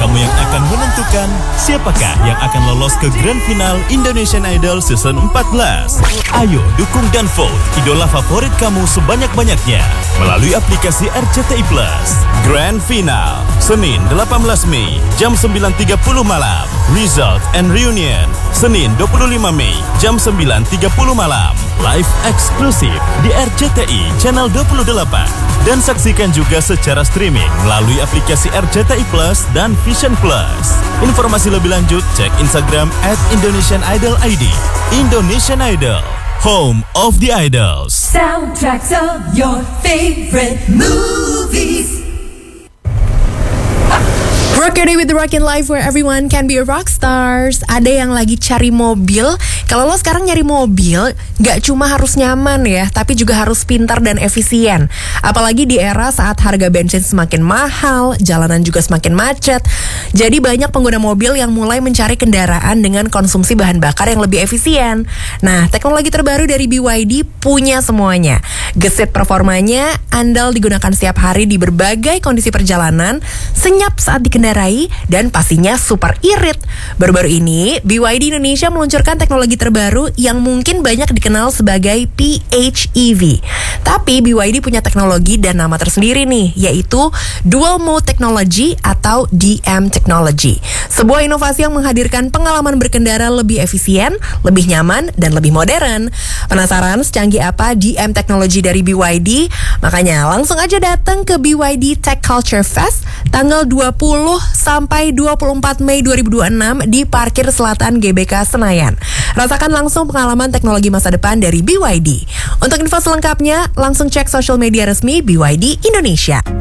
kamu yang akan menentukan siapakah yang akan lolos ke Grand Final Indonesian Idol Season 14. Ayo dukung dan vote idola favorit kamu sebanyak-banyaknya melalui aplikasi RCTI Plus. Grand Final, Senin 18 Mei, jam 9.30 malam. Result and Reunion, Senin 25 Mei, jam 9.30 malam. Live eksklusif di RCTI Channel 28. Dan saksikan juga secara streaming melalui aplikasi RCTI Plus dan Vision Plus. Informasi lebih lanjut cek Instagram @IndonesianIdol.id. Indonesian Idol, home of the idols. Soundtracks of your favorite movies. Rock your day with the Rockin' Life where everyone can be a rock stars. Ada yang lagi cari mobil. Kalau lo sekarang nyari mobil, gak cuma harus nyaman ya, tapi juga harus pintar dan efisien. Apalagi di era saat harga bensin semakin mahal, jalanan juga semakin macet. Jadi banyak pengguna mobil yang mulai mencari kendaraan dengan konsumsi bahan bakar yang lebih efisien. Nah, teknologi terbaru dari BYD punya semuanya. Gesit performanya, andal digunakan setiap hari di berbagai kondisi perjalanan, senyap saat dikendarai, dan pastinya super irit. Baru-baru ini, BYD Indonesia meluncurkan teknologi terbaru yang mungkin banyak dikenal sebagai PHEV. Tapi BYD punya teknologi dan nama tersendiri nih, yaitu Dual Mode Technology atau DM Technology. Sebuah inovasi yang menghadirkan pengalaman berkendara lebih efisien, lebih nyaman, dan lebih modern. Penasaran secanggih apa DM Technology dari BYD? Makanya langsung aja datang ke BYD Tech Culture Fest tanggal 20 sampai 24 Mei 2026 di Parkir Selatan GBK Senayan. Rasakan langsung pengalaman teknologi masa depan dari BYD. Untuk info selengkapnya, langsung cek sosial media resmi BYD Indonesia.